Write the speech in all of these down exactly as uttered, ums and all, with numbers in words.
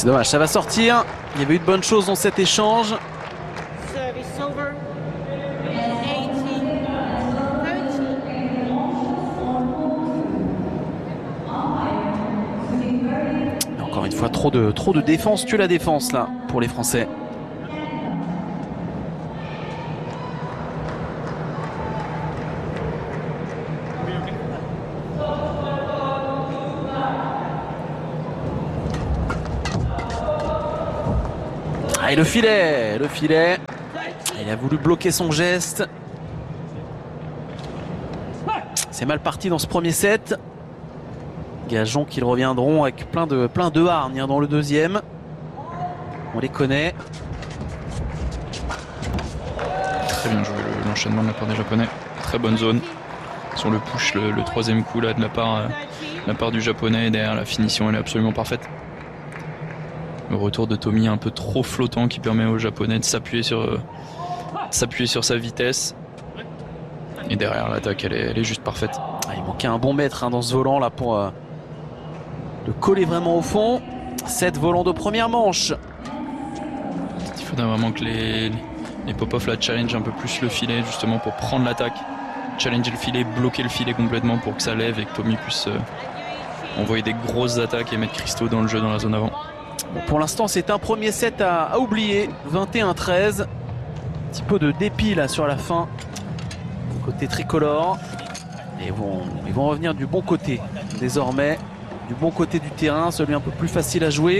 C'est dommage, ça va sortir. Il y avait eu de bonnes choses dans cet échange. Mais encore une fois, trop de, trop de défense tue la défense là pour les Français. Ah, et le filet, le filet. Il a voulu bloquer son geste. C'est mal parti dans ce premier set. Gageons qu'ils reviendront avec plein de, plein de hargne dans le deuxième. On les connaît. Très bien joué l'enchaînement de la part des Japonais. Très bonne zone. Sur le push, le, le troisième coup là de la part, euh, de la part du Japonais. Et derrière, la finition elle est absolument parfaite. Le retour de Tommy un peu trop flottant qui permet aux Japonais de s'appuyer sur, euh, s'appuyer sur sa vitesse. Et derrière, l'attaque, elle est, elle est juste parfaite. Ah, il manquait un bon mètre hein, dans ce volant là pour euh, le coller vraiment au fond. sept volants de première manche. Il faudrait vraiment que les, les pop-off la challenge un peu plus le filet justement pour prendre l'attaque. Challenger le filet, bloquer le filet complètement pour que ça lève et que Tommy puisse euh, envoyer des grosses attaques et mettre Christo dans le jeu dans la zone avant. Bon, pour l'instant, c'est un premier set à, à oublier. vingt et un treize. Un petit peu de dépit là sur la fin. Côté tricolore. Et vont, ils vont revenir du bon côté désormais. Du bon côté du terrain, celui un peu plus facile à jouer.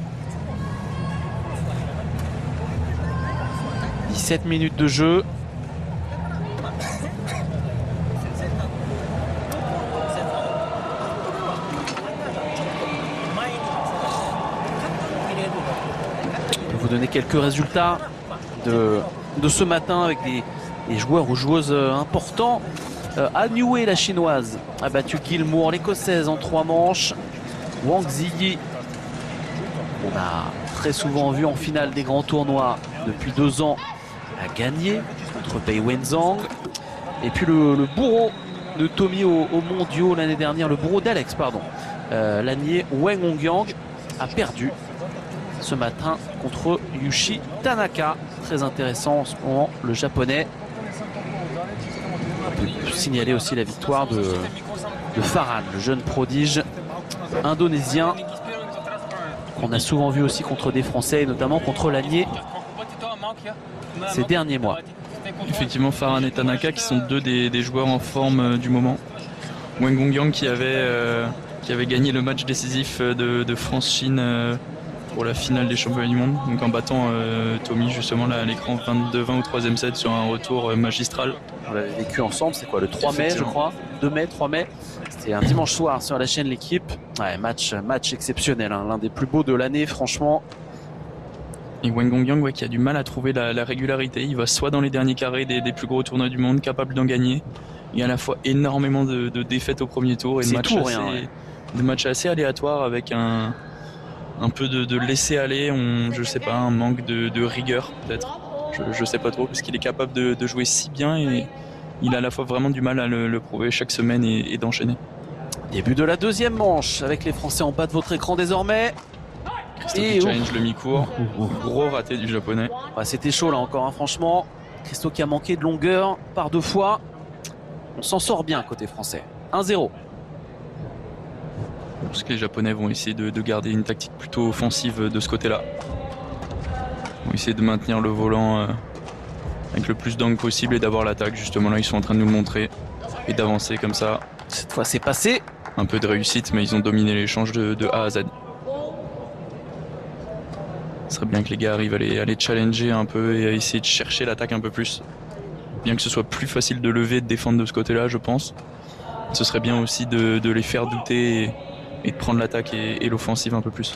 dix-sept minutes de jeu. Vous donner quelques résultats de, de ce matin avec des, des joueurs ou joueuses importants. Euh, Anue, la chinoise, a battu Gilmour, l'écossaise, en trois manches. Wang Ziyi, on a très souvent vu en finale des grands tournois depuis deux ans, a gagné contre Pei Wenzhang. Et puis le, le bourreau de Tommy aux, aux mondiaux l'année dernière, le bourreau d'Alex, pardon, euh, l'Anier Wang Hongyang, a perdu ce matin contre Yushi Tanaka. Très intéressant en ce moment, le japonais. On peut signaler aussi la victoire de, de Farhan, le jeune prodige indonésien qu'on a souvent vu aussi contre des Français et notamment contre l'Anier ces derniers mois. Effectivement, Farhan et Tanaka qui sont deux des, des joueurs en forme euh, du moment. Wang Hongyang qui avait, euh, qui avait gagné le match décisif de, de France-Chine euh, pour la finale des championnats du monde, donc en battant euh, Tommy justement là à l'écran vingt-deux vingt au troisième set sur un retour euh, magistral. On l'avait vécu ensemble, c'est quoi, le trois mai je crois, deux mai, trois mai. C'était un dimanche soir sur la chaîne L'équipe. Ouais, match, match exceptionnel, hein, l'un des plus beaux de l'année franchement. Et Wang Hongyang ouais, qui a du mal à trouver la, la régularité, il va soit dans les derniers carrés des, des plus gros tournois du monde, capable d'en gagner, et à la fois énormément de, de défaites au premier tour et de matchs, assez, ouais. de matchs assez aléatoires avec un, un peu de, de laisser aller, on, je sais pas, un manque de, de rigueur peut-être, je, je sais pas trop, parce qu'il est capable de, de jouer si bien et il a à la fois vraiment du mal à le, le prouver chaque semaine et, et d'enchaîner. Début de la deuxième manche avec les Français en bas de votre écran désormais. Christo qui challenge le mi-court, gros raté du japonais. Ouais, c'était chaud là encore, hein, franchement. Christo qui a manqué de longueur par deux fois. On s'en sort bien côté français. un zéro. Parce que les Japonais vont essayer de, de garder une tactique plutôt offensive de ce côté-là. Ils vont essayer de maintenir le volant euh, avec le plus d'angle possible et d'avoir l'attaque. Justement là, ils sont en train de nous le montrer et d'avancer comme ça. Cette fois, c'est passé. Un peu de réussite, mais ils ont dominé l'échange de, de A à Z. Ce serait bien que les gars arrivent à les, à les challenger un peu et à essayer de chercher l'attaque un peu plus. Bien que ce soit plus facile de lever et de défendre de ce côté-là, je pense. Ce serait bien aussi de, de les faire douter et, et de prendre l'attaque et, et l'offensive un peu plus.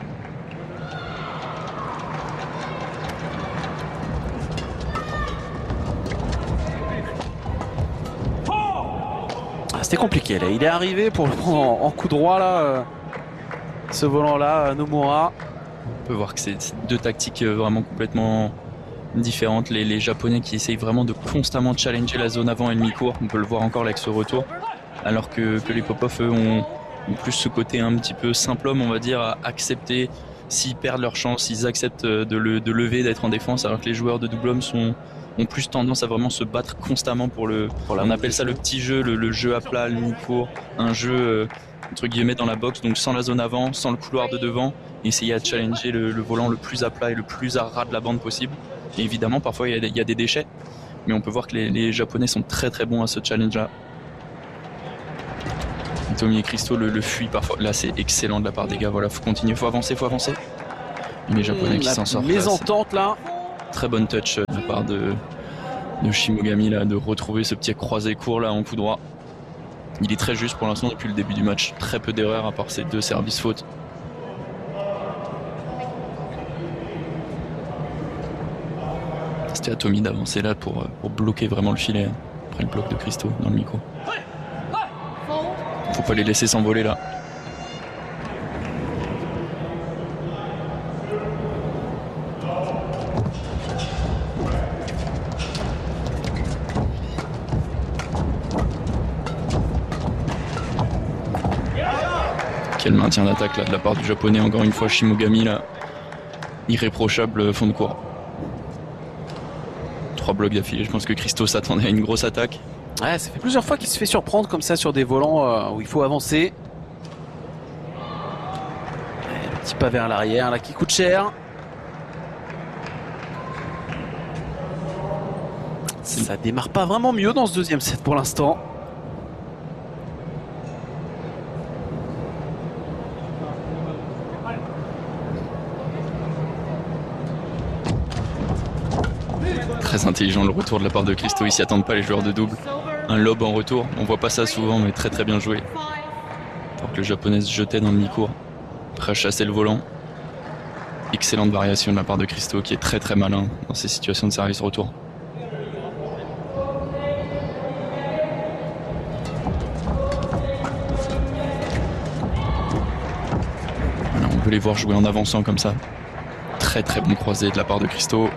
Ah, c'était compliqué là. Il est arrivé pour le prendre en, en coup droit là. Euh, ce volant-là, Nomura. On peut voir que c'est deux tactiques vraiment complètement différentes. Les, les Japonais qui essayent vraiment de constamment challenger la zone avant et le mi-court. On peut le voir encore là avec ce retour. Alors que, que les pop-off eux ont, ont plus ce côté un petit peu simple homme, on va dire, à accepter s'ils perdent leur chance, ils acceptent de, le, de lever, d'être en défense, alors que les joueurs de double homme sont, ont plus tendance à vraiment se battre constamment pour le... Pour on appelle ça le petit jeu, le, le jeu à plat, le mi-court, un jeu euh, entre guillemets dans la boxe, donc sans la zone avant, sans le couloir de devant, et essayer à challenger le, le volant le plus à plat et le plus à ras de la bande possible. Et évidemment, parfois, il y a des, il y a des déchets, mais on peut voir que les, les Japonais sont très très bons à ce challenge-là. Tommy et Christo le, le fuient parfois. Là, c'est excellent de la part des gars. Voilà, faut continuer, faut avancer, faut avancer. Et les Japonais mmh, qui s'en sortent. Mésentente là. Très bonne touch de la part de, de Shimogami là, de retrouver ce petit croisé court là en coup droit. Il est très juste pour l'instant depuis le début du match. Très peu d'erreurs à part ces deux services fautes. C'était à Tommy d'avancer là pour, pour bloquer vraiment le filet après le bloc de Christo dans le micro. Faut pas les laisser s'envoler là. Quel maintien d'attaque là de la part du japonais, encore une fois Shimogami là. Irréprochable fond de cours. Trois blocs d'affilée, je pense que Christo s'attendait à une grosse attaque. Ouais, ça fait plusieurs fois qu'il se fait surprendre comme ça sur des volants euh, où il faut avancer. Et le petit pas vers l'arrière là qui coûte cher. Ça démarre pas vraiment mieux dans ce deuxième set pour l'instant. Très intelligent le retour de la part de Christo, ils s'y attendent pas les joueurs de double. Un lob en retour, on voit pas ça souvent mais très très bien joué. Alors que le japonais se jetait dans le mi-court, prêt à chasser le volant. Excellente variation de la part de Christo qui est très très malin dans ces situations de service retour. Voilà, on peut les voir jouer en avançant comme ça. Très très bon croisé de la part de Christo.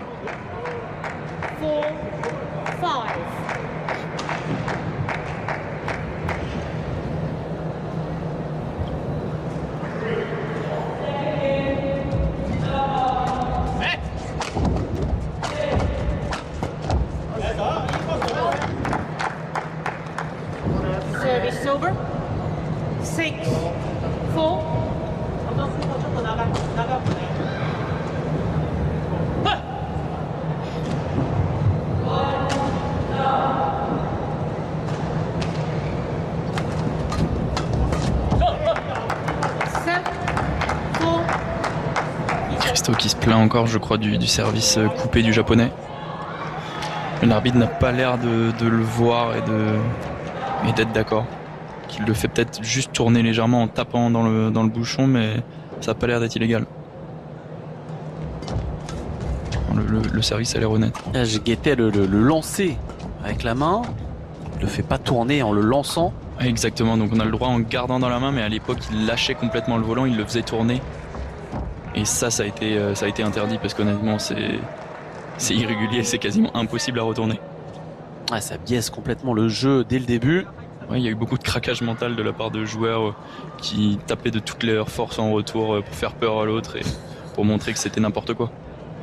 Christo qui se plaint encore, je crois, du, du service coupé du japonais. L'arbitre n'a pas l'air de, de le voir et de et d'être d'accord. Qu'il le fait peut-être juste tourner légèrement en tapant dans le, dans le bouchon, mais ça n'a pas l'air d'être illégal. Le, le, le service a l'air honnête. Là, j'ai guetté le, le, le lancer avec la main. Il le fait pas tourner en le lançant. Exactement, donc on a le droit en gardant dans la main, mais à l'époque il lâchait complètement le volant, il le faisait tourner. Et ça, ça a été, ça a été interdit parce qu'honnêtement, c'est, c'est irrégulier, c'est quasiment impossible à retourner. Ah, ça biaise complètement le jeu dès le début. Ouais, il y a eu beaucoup de craquage mental de la part de joueurs qui tapaient de toutes leurs forces en retour pour faire peur à l'autre et pour montrer que c'était n'importe quoi.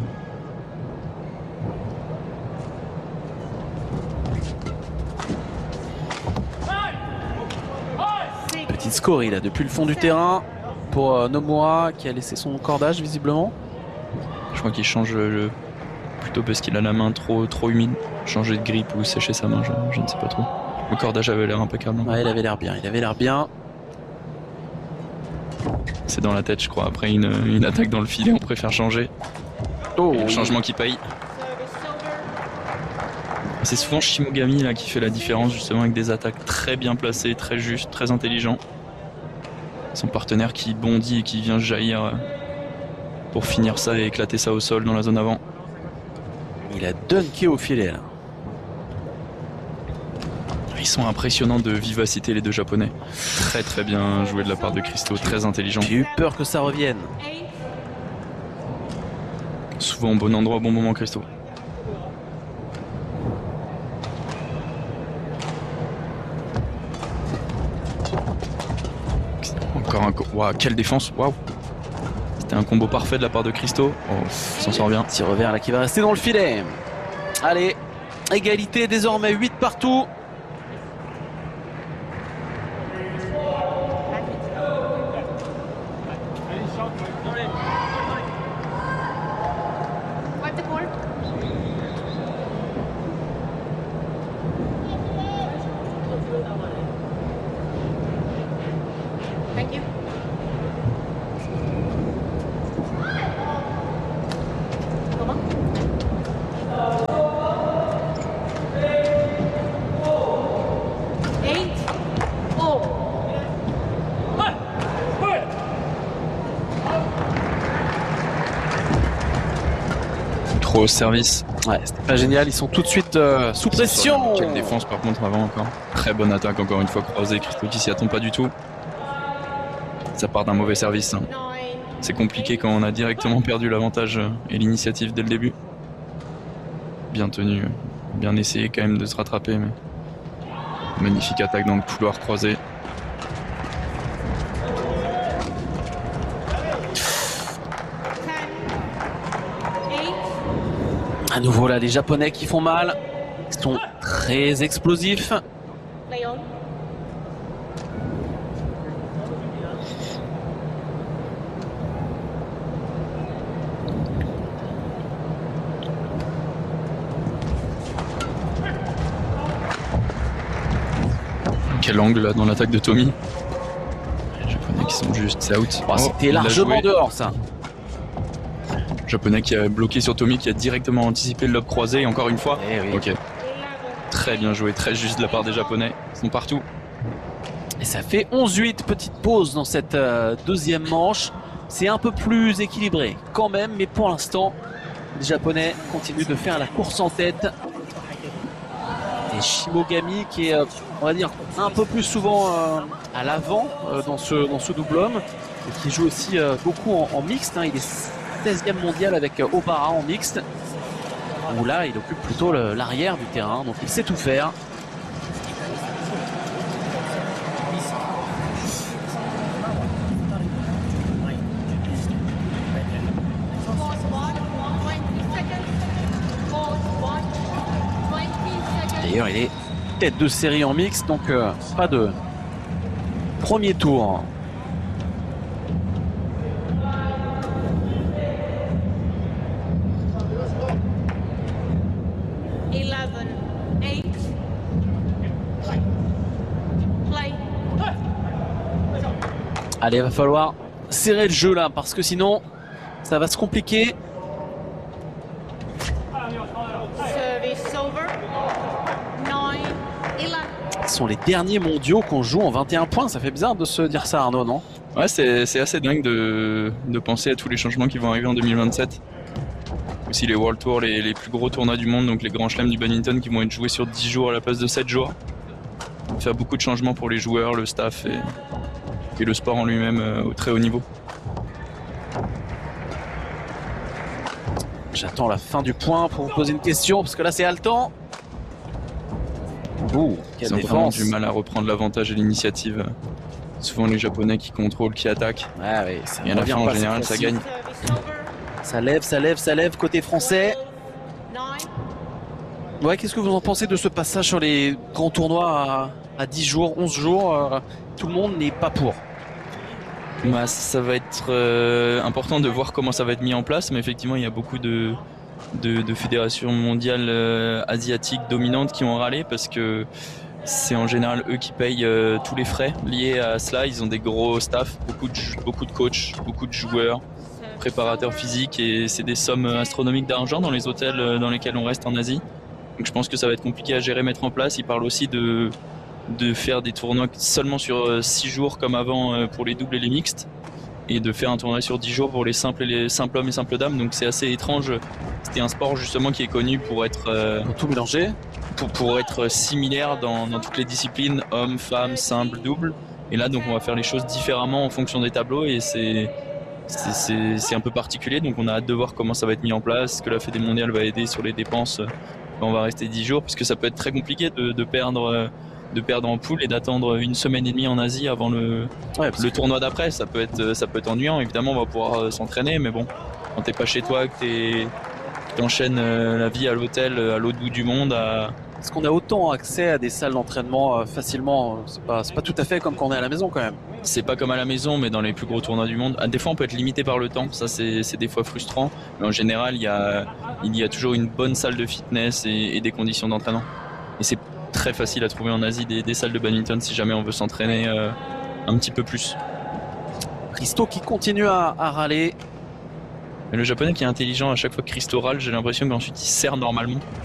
Petite scorie là depuis le fond du terrain pour euh, Nomura qui a laissé son cordage visiblement. Je crois qu'il change le... plutôt parce qu'il a la main trop, trop humide. Changer de grippe ou sécher sa main, je, je ne sais pas trop. Le cordage avait l'air impeccable. Ouais, il avait l'air bien, il avait l'air bien. C'est dans la tête, je crois. Après une, une attaque dans le filet, on préfère changer. Oh, le changement qui paye. C'est souvent Shimogami là qui fait la différence justement avec des attaques très bien placées, très justes, très intelligents. Son partenaire qui bondit et qui vient jaillir pour finir ça et éclater ça au sol dans la zone avant. Il a dunké au filet là. Ils sont impressionnants de vivacité les deux japonais. Très très bien joué de la part de Christo, très intelligent. J'ai eu peur que ça revienne. Souvent au bon endroit au bon moment Christo. Encore un... Waouh, quelle défense. Waouh. C'était un combo parfait de la part de Christo. Oh, s'en sort bien. Petit revers là qui va rester dans le filet. Allez, égalité désormais, huit partout. Trop au service. Ouais, c'était pas génial, ils sont tout de suite euh, sous pression. Quelle défense par contre avant encore. Très bonne attaque encore une fois croisée. Christo qui s'y attend pas du tout. Ça part d'un mauvais service. Hein. C'est compliqué quand on a directement perdu l'avantage et l'initiative dès le début. Bien tenu, bien essayé quand même de se rattraper. Mais... magnifique attaque dans le couloir croisé. À nouveau là, les Japonais qui font mal. Ils sont très explosifs. Quel angle là dans l'attaque de Tommy. Les Japonais qui sont juste out. Oh, C'était oh, largement dehors ça. Japonais qui a bloqué sur Tommy, qui a directement anticipé le lob croisé. Et encore une fois, eh oui. Ok. Très bien joué, très juste de la part des Japonais. Ils sont partout. Et ça fait onze huit, petite pause dans cette euh, deuxième manche. C'est un peu plus équilibré quand même, mais pour l'instant, les Japonais continuent de faire la course en tête. Et Shimogami qui est, euh, on va dire, un peu plus souvent euh, à l'avant euh, dans, ce, dans ce double homme. Et qui joue aussi euh, beaucoup en, en mixte. Hein. Il est seizième mondial avec euh, Obara en mixte. Où là, il occupe plutôt l'arrière du terrain. Donc il sait tout faire. D'ailleurs, il est tête de série en mix, donc euh, pas de premier tour. Allez, va falloir serrer le jeu là, parce que sinon, ça va se compliquer. Ce sont les derniers mondiaux qu'on joue en vingt et un points. Ça fait bizarre de se dire ça, Arnaud, non? Ouais, c'est assez dingue de, de penser à tous les changements qui vont arriver en deux mille vingt-sept. Aussi les World Tour, les, les plus gros tournois du monde, donc les grands chelems du badminton qui vont être joués sur dix jours à la place de sept jours. Ça va faire beaucoup de changements pour les joueurs, le staff et, et le sport en lui-même euh, au très haut niveau. J'attends la fin du point pour vous poser une question, parce que là c'est haletant. Ouh, quelle Ils ont défense. vraiment du mal à reprendre l'avantage et l'initiative. Souvent les Japonais qui contrôlent, qui attaquent. Ah oui, ça et à la fin en général ça gagne. Ça lève, ça lève, ça lève côté français. Ouais, qu'est-ce que vous en pensez de ce passage sur les grands tournois à, à dix jours, onze jours euh, tout le monde n'est pas pour. Bah, ça va être euh, important de voir comment ça va être mis en place, mais effectivement il y a beaucoup de, de, de fédérations mondiales euh, asiatiques dominantes qui ont râlé parce que c'est en général eux qui payent euh, tous les frais liés à cela. Ils ont des gros staffs, beaucoup de, beaucoup de coachs, beaucoup de joueurs, préparateurs physiques, et c'est des sommes astronomiques d'argent dans les hôtels dans lesquels on reste en Asie. Donc je pense que ça va être compliqué à gérer, mettre en place. Ils parlent aussi de, de faire des tournois seulement sur six jours comme avant pour les doubles et les mixtes, et de faire un tournoi sur dix jours pour les simples, et les simples hommes et simples dames. Donc c'est assez étrange. C'était un sport justement qui est connu pour être euh, pour tout mélanger, pour, pour être similaire dans, dans toutes les disciplines, hommes, femmes, simples, doubles. Et là donc on va faire les choses différemment en fonction des tableaux, et c'est c'est un peu particulier. Donc on a hâte de voir comment ça va être mis en place, que la Fédé mondiale va aider sur les dépenses quand on va rester dix jours, parce que ça peut être très compliqué de, de perdre de perdre en poule et d'attendre une semaine et demie en Asie avant le, ouais, le tournoi d'après. Ça peut être, ça peut être ennuyant. Évidemment, on va pouvoir euh, s'entraîner, mais bon, quand t'es pas chez toi, que t'es, t'enchaînes euh, la vie à l'hôtel, à l'autre bout du monde. À... Est-ce qu'on a autant accès à des salles d'entraînement euh, facilement? C'est pas, c'est pas tout à fait comme quand on est à la maison quand même. C'est pas comme à la maison, mais dans les plus gros tournois du monde. Ah, des fois, on peut être limité par le temps. Ça, c'est, c'est des fois frustrant. Mais en général, il y a, il y a toujours une bonne salle de fitness et, et des conditions d'entraînement. Et c'est très facile à trouver en Asie des, des salles de badminton si jamais on veut s'entraîner euh, un petit peu plus. Christo qui continue à, à râler. Mais le japonais qui est intelligent, à chaque fois que Christo râle, j'ai l'impression qu'ensuite il sert normalement.